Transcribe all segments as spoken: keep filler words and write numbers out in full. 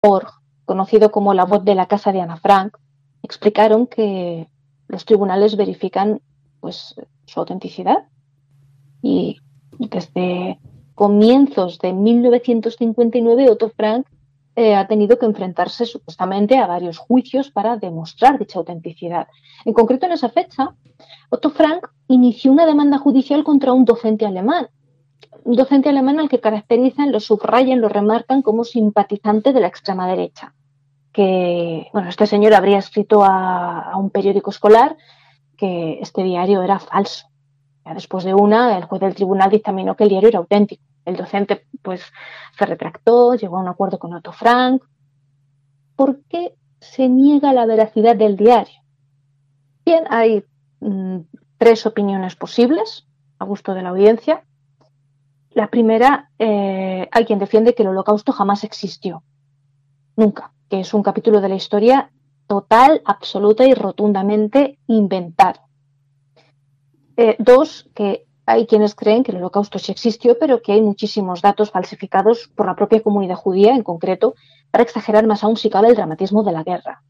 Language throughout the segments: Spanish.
Org, conocido como la voz de la casa de Ana Frank, explicaron que los tribunales verifican pues, su autenticidad y desde comienzos de mil novecientos cincuenta y nueve Otto Frank eh, ha tenido que enfrentarse supuestamente a varios juicios para demostrar dicha autenticidad. En concreto, en esa fecha, Otto Frank inició una demanda judicial contra un docente alemán, un docente alemán al que caracterizan, lo subrayan, lo remarcan como simpatizante de la extrema derecha. Que, bueno, este señor habría escrito a, a un periódico escolar que este diario era falso. Ya después de una, el juez del tribunal dictaminó que el diario era auténtico. El docente, pues, se retractó, llegó a un acuerdo con Otto Frank. ¿Por qué se niega la veracidad del diario? Bien, hay mmm, tres opiniones posibles, a gusto de la audiencia. La primera, eh, hay quien defiende que el Holocausto jamás existió. Nunca. Que es un capítulo de la historia total, absoluta y rotundamente inventado. Eh, dos, que hay quienes creen que el Holocausto sí existió, pero que hay muchísimos datos falsificados por la propia comunidad judía, en concreto, para exagerar más aún si cabe el dramatismo de la guerra.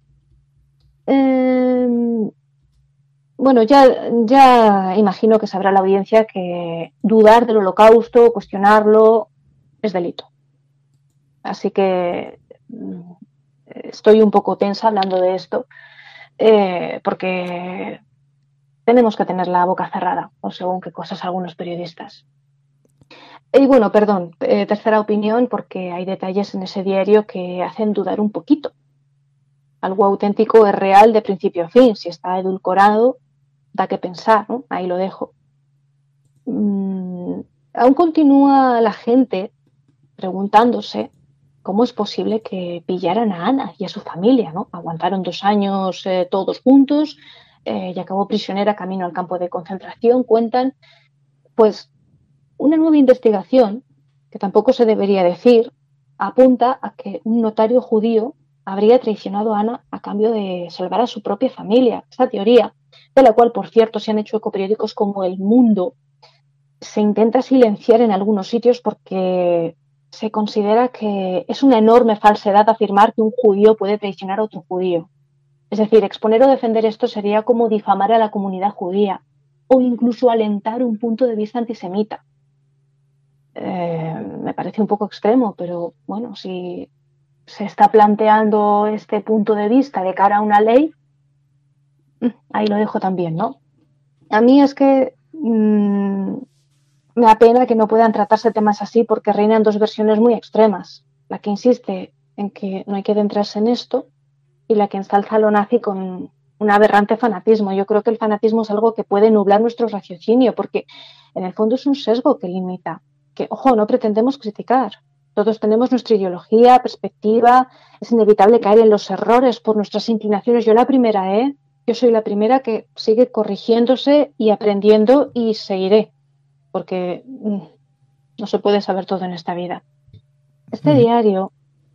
Eh, bueno, ya, ya imagino que sabrá la audiencia que dudar del Holocausto, cuestionarlo, es delito. Así que estoy un poco tensa hablando de esto, eh, porque tenemos que tener la boca cerrada, o según qué cosas algunos periodistas. Y bueno, perdón, eh, tercera opinión, porque hay detalles en ese diario que hacen dudar un poquito. Algo auténtico es real de principio a fin. Si está edulcorado, da que pensar, ¿no? Ahí lo dejo. Mm, aún continúa la gente preguntándose cómo es posible que pillaran a Ana y a su familia, ¿no? Aguantaron dos años eh, todos juntos eh, y acabó prisionera camino al campo de concentración. Cuentan, pues, una nueva investigación, que tampoco se debería decir, apunta a que un notario judío habría traicionado a Ana a cambio de salvar a su propia familia. Esta teoría, de la cual, por cierto, se han hecho eco periódicos como El Mundo, se intenta silenciar en algunos sitios porque se considera que es una enorme falsedad afirmar que un judío puede traicionar a otro judío. Es decir, exponer o defender esto sería como difamar a la comunidad judía o incluso alentar un punto de vista antisemita. Eh, me parece un poco extremo, pero bueno, si se está planteando este punto de vista de cara a una ley, ahí lo dejo también, ¿no? A mí es que mmm, me da pena que no puedan tratarse temas así porque reinan dos versiones muy extremas. La que insiste en que no hay que adentrarse en esto y la que ensalza lo nazi con un aberrante fanatismo. Yo creo que el fanatismo es algo que puede nublar nuestro raciocinio porque en el fondo es un sesgo que limita. Que, ojo, no pretendemos criticar. Todos tenemos nuestra ideología, perspectiva. Es inevitable caer en los errores por nuestras inclinaciones. Yo la primera, ¿eh? Yo soy la primera que sigue corrigiéndose y aprendiendo y seguiré. Porque mm, no se puede saber todo en esta vida. Este mm. diario,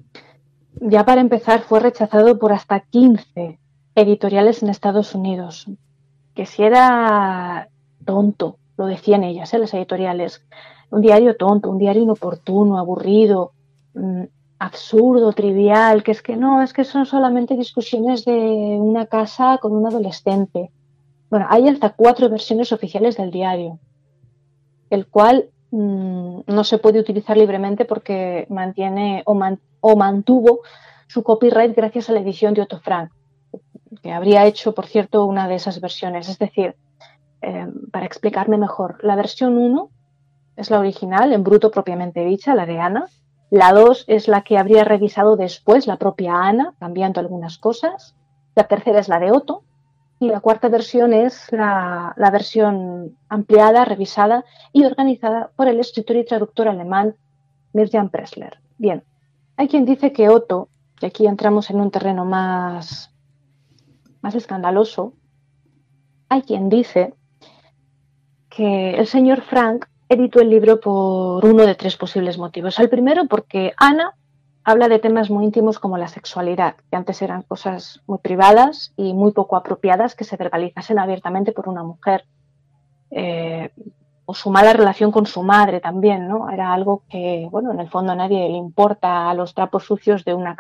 ya para empezar, fue rechazado por hasta quince editoriales en Estados Unidos. Que si era tonto, lo decían ellas, ¿eh? Las editoriales. Un diario tonto, un diario inoportuno, aburrido, mmm, absurdo, trivial, que es que no, es que son solamente discusiones de una casa con un adolescente. Bueno, hay hasta cuatro versiones oficiales del diario, el cual mmm, no se puede utilizar libremente porque mantiene o, man, o mantuvo su copyright gracias a la edición de Otto Frank, que habría hecho, por cierto, una de esas versiones. Es decir, eh, para explicarme mejor, la versión uno es la original, en bruto propiamente dicha, la de Ana. La dos es la que habría revisado después la propia Ana, cambiando algunas cosas. La tercera es la de Otto. Y la cuarta versión es la, la versión ampliada, revisada y organizada por el escritor y traductor alemán Mirjam Pressler. Bien, hay quien dice que Otto, y aquí entramos en un terreno más, más escandaloso, hay quien dice que el señor Frank editó el libro por uno de tres posibles motivos. El primero, porque Ana habla de temas muy íntimos como la sexualidad, que antes eran cosas muy privadas y muy poco apropiadas que se verbalizasen abiertamente por una mujer. Eh, o su mala relación con su madre también, ¿no? Era algo que, bueno, en el fondo a nadie le importa a los trapos sucios de una